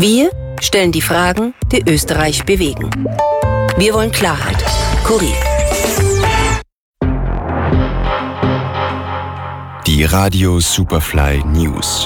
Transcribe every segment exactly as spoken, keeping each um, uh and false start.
Wir stellen die Fragen, die Österreich bewegen. Wir wollen Klarheit. Kurier. Die Radio Superfly News.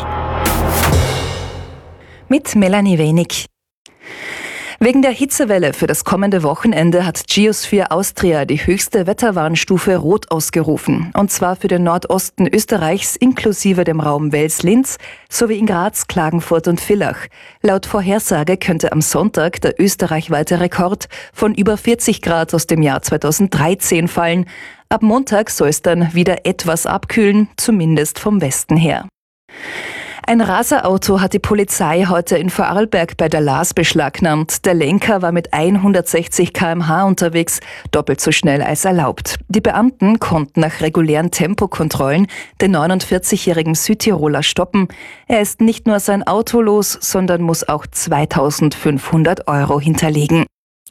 Mit Melanie Wenig. Wegen der Hitzewelle für das kommende Wochenende hat Geosphere Austria die höchste Wetterwarnstufe Rot ausgerufen. Und zwar für den Nordosten Österreichs inklusive dem Raum Wels-Linz sowie in Graz, Klagenfurt und Villach. Laut Vorhersage könnte am Sonntag der österreichweite Rekord von über vierzig Grad aus dem Jahr zweitausenddreizehn fallen. Ab Montag soll es dann wieder etwas abkühlen, zumindest vom Westen her. Ein Raserauto hat die Polizei heute in Vorarlberg bei der Laas beschlagnahmt. Der Lenker war mit hundertsechzig Kilometer pro Stunde unterwegs, doppelt so schnell als erlaubt. Die Beamten konnten nach regulären Tempokontrollen den neunundvierzigjährigen Südtiroler stoppen. Er ist nicht nur sein Auto los, sondern muss auch zweitausendfünfhundert Euro hinterlegen.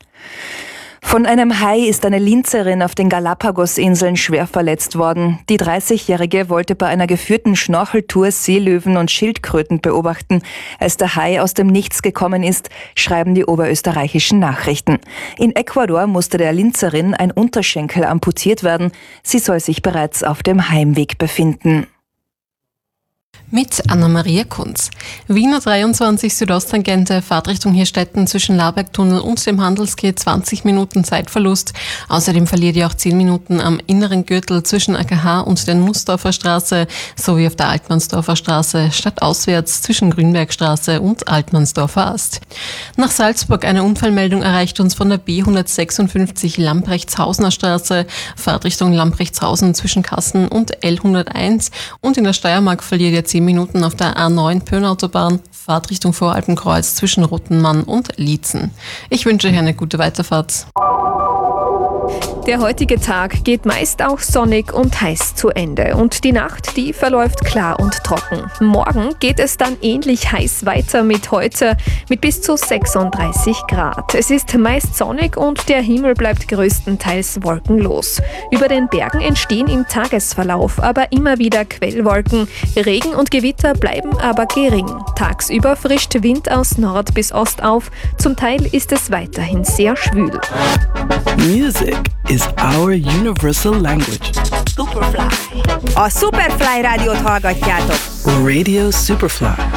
Von einem Hai ist eine Linzerin auf den Galapagos-Inseln schwer verletzt worden. Die dreißigjährige wollte bei einer geführten Schnorcheltour Seelöwen und Schildkröten beobachten. Als der Hai aus dem Nichts gekommen ist, schreiben die oberösterreichischen Nachrichten. In Ecuador musste der Linzerin ein Unterschenkel amputiert werden. Sie soll sich bereits auf dem Heimweg befinden. Mit Anna-Maria Kunz. Wiener dreiundzwanzig Südosttangente, Fahrtrichtung Hirstetten zwischen Labergtunnel und dem Handelsgate zwanzig Minuten Zeitverlust. Außerdem verliert ihr auch zehn Minuten am inneren Gürtel zwischen A K H und der Nussdorfer Straße sowie auf der Altmannsdorfer Straße stadtauswärts zwischen Grünbergstraße und Altmannsdorfer Ast. Nach Salzburg eine Unfallmeldung erreicht uns von der B hundertsechsundfünfzig Lamprechtshausener Straße, Fahrtrichtung Lamprechtshausen zwischen Kassen und L hunderteins und in der Steiermark verliert ihr zehn Minuten auf der A neun Pöhnautobahn, Fahrtrichtung Voralpenkreuz zwischen Rottenmann und Liezen. Ich wünsche euch eine gute Weiterfahrt. Der heutige Tag geht meist auch sonnig und heiß zu Ende und die Nacht, die verläuft klar und trocken. Morgen geht es dann ähnlich heiß weiter mit heute mit bis zu sechsunddreißig Grad. Es ist meist sonnig und der Himmel bleibt größtenteils wolkenlos. Über den Bergen entstehen im Tagesverlauf aber immer wieder Quellwolken. Regen und Gewitter bleiben aber gering. Tagsüber frischt Wind aus Nord bis Ost auf. Zum Teil ist es weiterhin sehr schwül. Music is our universal language. Superfly. A Superfly rádiót hallgatjátok. Radio Superfly.